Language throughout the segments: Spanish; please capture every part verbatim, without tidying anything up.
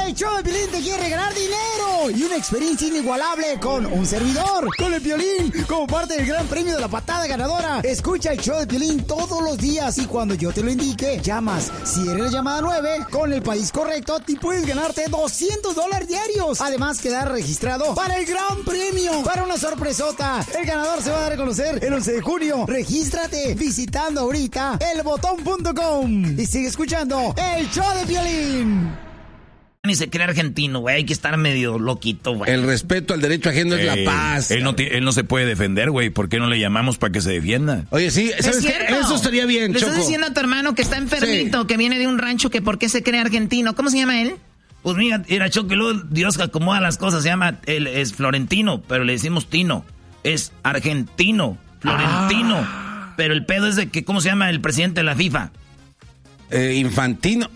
El show de Piolín te quiere ganar dinero y una experiencia inigualable con un servidor, con el Piolín, como parte del gran premio de la patada ganadora. Escucha el show de Piolín todos los días y cuando yo te lo indique, llamas. Si eres la llamada nueve, con el país correcto, te puedes ganarte doscientos dólares diarios. Además, quedar registrado para el gran premio, para una sorpresota. El ganador se va a dar a conocer el once de junio. Regístrate visitando ahorita el botón punto com y sigue escuchando el show de Piolín. Ni se cree argentino, güey. Hay que estar medio loquito, güey. El respeto al derecho ajeno es Ey, la paz. Él no, él no se puede defender, güey. ¿Por qué no le llamamos para que se defienda? Oye, sí, ¿sabes qué? Eso estaría bien, Le Choco. estás diciendo a tu hermano que está enfermito, Sí. que viene de un rancho, que por qué se cree argentino. ¿Cómo se llama él? Pues mira, era Choco, y luego Dios acomoda las cosas. Se llama, él es Florentino, pero le decimos Tino. Es argentino, Florentino. Ah. Pero el pedo es de que, ¿cómo se llama el presidente de la FIFA? Eh, Infantino.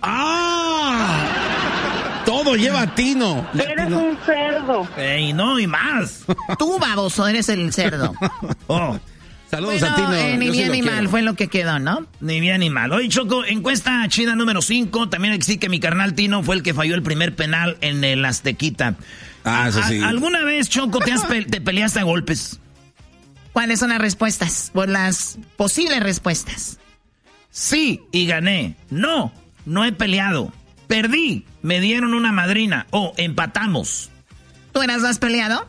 ¡Ah! Todo lleva Tino. Eres un cerdo. Ey, no, y más. Tú, baboso, eres el cerdo. Oh. Saludos Bueno, a Tino. eh, ni Yo sí bien lo ni quiero. mal fue lo que quedó, ¿no? Ni bien ni mal. Oye, Choco, encuesta chida número cinco. También existe que mi carnal Tino fue el que falló el primer penal en el Aztequita. Ah, eso sí. ¿A- ¿Alguna vez, Choco, te, has pe- te peleaste a golpes? ¿Cuáles son las respuestas? O las posibles respuestas. Sí, y gané. No, no he peleado. Perdí, me dieron una madrina. O empatamos. ¿Tú eras más peleado?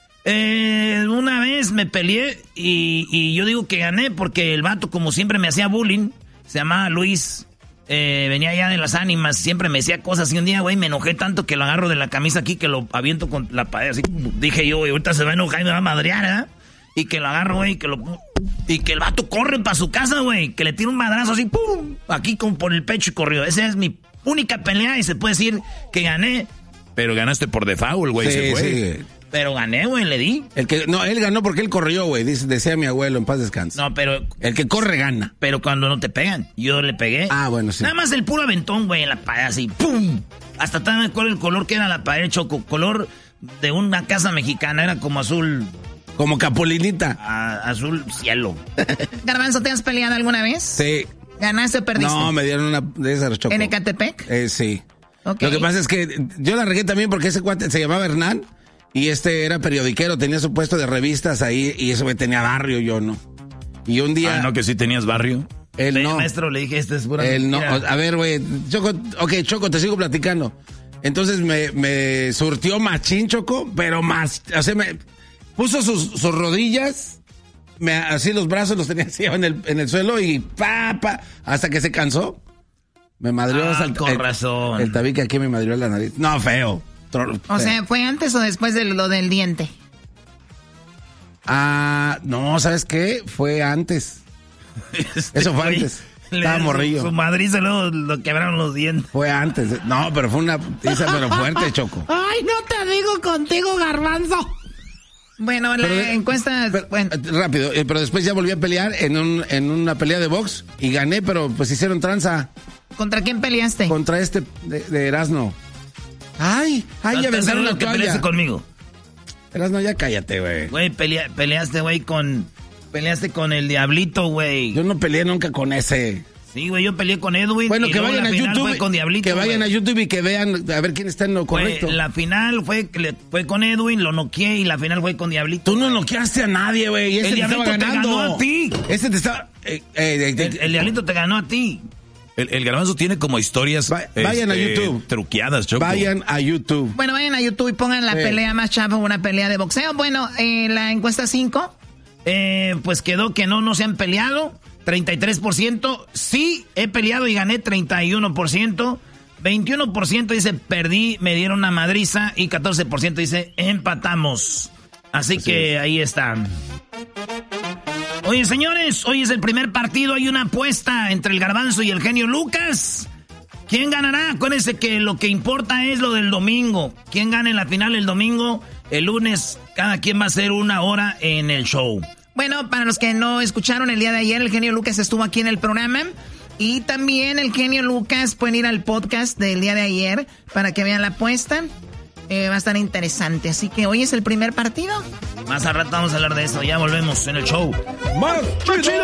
Eh, una vez me peleé y, y yo digo que gané porque el vato, como siempre me hacía bullying, se llamaba Luis, eh, venía ya de las ánimas, siempre me decía cosas y un día, güey, me enojé tanto que lo agarro de la camisa aquí, que lo aviento con la pared, así, dije yo, güey, ahorita se va a enojar y me va a madrear, ¿eh? Y que lo agarro, güey, que lo... Y que el vato corre para su casa, güey, que le tira un madrazo así, pum, aquí como por el pecho y corrió. Esa es mi única pelea y se puede decir que gané, Pero ganaste por default, güey. Sí, se fue. sí. pero gané, güey, le di. El que, no, él ganó porque él corrió, güey. Dice, decía mi abuelo, en paz descanse. No, pero... El que corre gana. Pero cuando no te pegan, yo le pegué. Ah, bueno, sí. Nada más el puro aventón, güey, en la pared, así, ¡pum! Hasta también me acuerdo el color que era la pared, Choco. Color de una casa mexicana, era como azul... Como Capolinita. a- azul cielo. Garbanzo, ¿te has peleado alguna vez? Sí. ¿Ganaste o perdiste? No, me dieron una de esas, Choco. ¿En Ecatepec? Eh, sí. Ok. Lo que pasa es que yo la regué también porque ese cuate se llamaba Hernán y este era periodiquero, tenía su puesto de revistas ahí y ese güey tenía barrio, yo no. Y un día... Ah, ¿no que sí tenías barrio? Él Le- no. Maestro, le dije, este es pura Él no. mentira. A ver, güey. Choco, ok, Choco, te sigo platicando. Entonces me, me surtió machín, Choco, pero más... O sea, me puso sus, sus rodillas, me, así los brazos los tenía así en el, en el suelo y pa, pa, hasta que se cansó. Me madrió Ah, hasta el, con el- razón. El tabique aquí me madrió la nariz. No, feo. Tro- O feo. sea, ¿fue antes o después de lo del diente? Ah, no, ¿sabes qué? Fue antes. Este Eso fue güey, antes. le- Estaba morrillo. Su madriz luego lo quebraron los dientes. Fue antes. No, pero fue una pizza, pero fuerte, Choco. Ay, no te digo contigo, Garbanzo. Bueno, la Pero de- encuesta... Pero, bueno, eh, rápido, eh, pero después ya volví a pelear en, un, en una pelea de box y gané, pero pues hicieron tranza ¿contra quién peleaste? contra este de, de Erasno. Ay, ay, ya ¿Estás besaron seguro la que peleaste toalla. conmigo? Erasno, ya cállate, güey. Güey, pelea- peleaste, güey, con... Peleaste con el Diablito, güey. Yo no peleé nunca con ese. Sí, güey, yo peleé con Edwin. Bueno, y que luego vayan la a final YouTube. fue con Diablito, que vayan güey. a YouTube y que vean a ver quién está en lo Güey, correcto. la final fue, le- fue con Edwin, lo noqueé y la final fue con Diablito. Tú no noqueaste a nadie, güey. Ese El te estaba Diablito te ganando. ganó a ti. Ese te estaba... eh, eh, eh, El, el Diablito te ganó a ti. El, el Garbanzo tiene como historias Va- vayan a este, YouTube. truqueadas, Choco. vayan a YouTube. Bueno, vayan a YouTube y pongan la Sí. pelea más chapa, una pelea de boxeo. Bueno, eh, la encuesta cinco. Eh, pues quedó que no, no se han peleado. treinta y tres por ciento. Sí, he peleado y gané treinta y uno por ciento. veintiuno por ciento dice perdí, me dieron una madriza. Y catorce por ciento dice empatamos. Así, Así que es. ahí están. Oye, señores, hoy es el primer partido. Hay una apuesta entre el Garbanzo y el genio Lucas. ¿Quién ganará? Acuérdense que lo que importa es lo del domingo. ¿Quién gana en la final el domingo? El lunes, cada quien va a hacer una hora en el show. Bueno, para los que no escucharon el día de ayer, el genio Lucas estuvo aquí en el programa. Y también el genio Lucas pueden ir al podcast del día de ayer para que vean la apuesta. Eh, va a estar interesante. Así que hoy es el primer partido. Más al rato vamos a hablar de eso. Ya volvemos en el show. ¡Más chido!